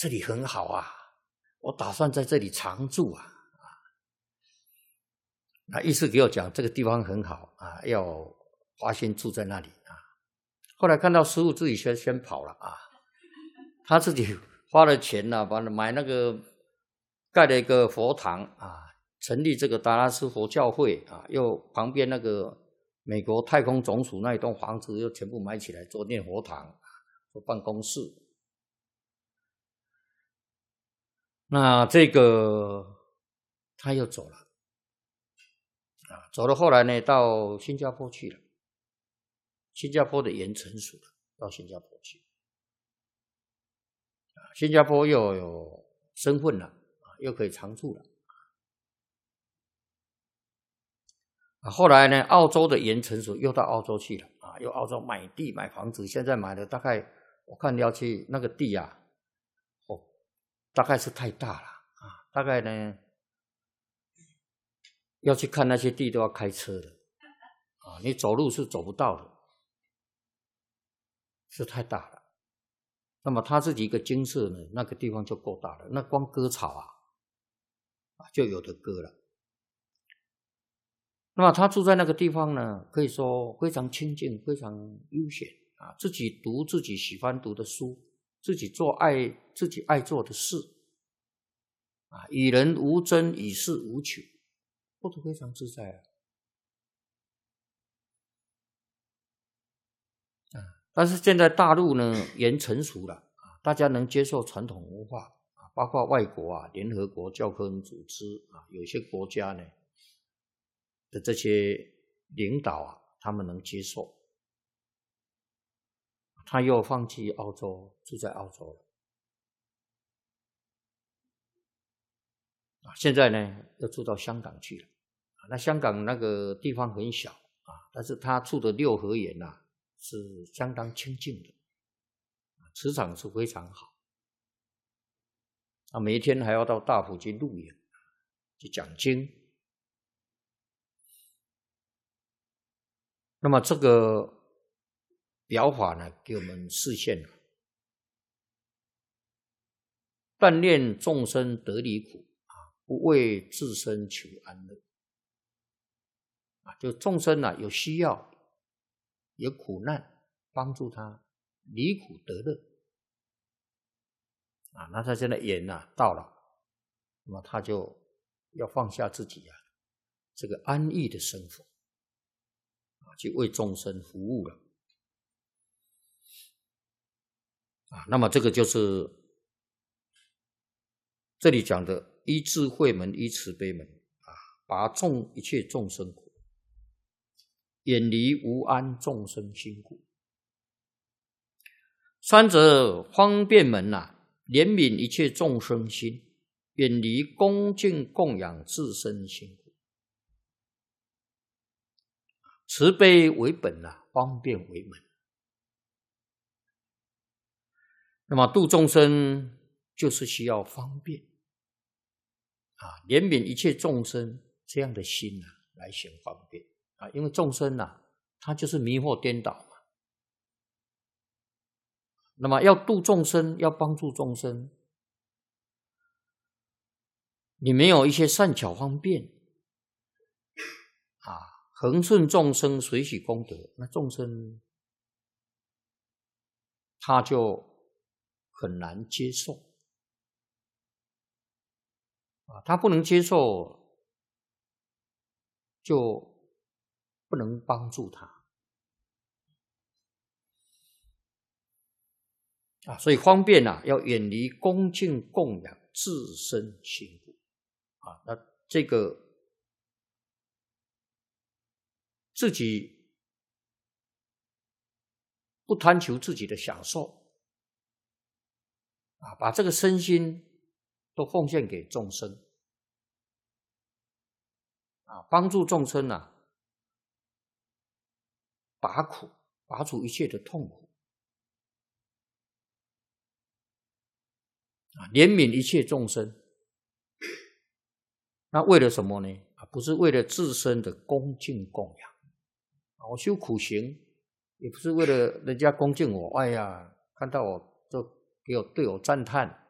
这里很好啊，我打算在这里常住啊。那意思给我讲这个地方很好啊，要花心住在那里啊。后来看到师父自己先跑了啊，他自己花了钱啊，买那个盖了一个佛堂啊，成立这个达拉斯佛教会啊，又旁边那个美国太空总署那一栋房子又全部买起来做念佛堂，做办公室。那这个他又走了啊，走了后来呢，到新加坡去了。新加坡的盐成熟了，到新加坡去。新加坡又有身份了，又可以常住了。后来呢，澳洲的盐成熟，又到澳洲去了啊，又澳洲买地买房子，现在买的大概我看要去那个地啊，大概是太大了啊，大概呢要去看那些地都要开车的啊，你走路是走不到的，是太大了。那么他自己一个精舍呢，那个地方就够大了，那光割草啊就有的割了。那么他住在那个地方呢，可以说非常清静，非常悠闲啊，自己读自己喜欢读的书，自己做自己爱做的事啊，与人无争，与世无求，过得非常自在啊。但是现在大陆呢，盐成熟了啊，大家能接受传统文化啊，包括外国啊，联合国教科文组织啊，有些国家呢的这些领导啊，他们能接受，他又放弃澳洲，住在澳洲了啊，现在呢又住到香港去了啊，那香港那个地方很小啊，但是他住的六合园啊是相当清静的，磁场是非常好啊，每一天还要到大埔去录影，去讲经。那么这个表法呢，给我们示现了，但愿众生得离苦啊，不为自身求安乐啊，就众生啊有需要，有苦难，帮助他离苦得乐啊。那他现在缘啊到了，那么他就要放下自己啊这个安逸的生活啊，去为众生服务了啊。那么这个就是这里讲的依智慧门，依慈悲门啊，拔一切众生苦，远离无安众生辛苦。三者方便门啊，怜悯一切众生心，远离恭敬供养自身辛苦。慈悲为本啊，方便为门。那么度众生就是需要方便啊，怜悯一切众生这样的心啊，来行方便啊，因为众生啊，他就是迷惑颠倒嘛。那么要度众生，要帮助众生，你没有一些善巧方便啊，恒顺众生，随喜功德，那众生他就很难接受啊，他不能接受，就不能帮助他啊。所以方便啊，要远离恭敬供养自身辛苦啊。那这个自己不贪求自己的享受啊，把这个身心都奉献给众生啊，帮助众生啊，拔除一切的痛苦啊，怜悯一切众生。那为了什么呢？不是为了自身的恭敬供养我修苦行，也不是为了人家恭敬我，哎呀，看到我就对我赞叹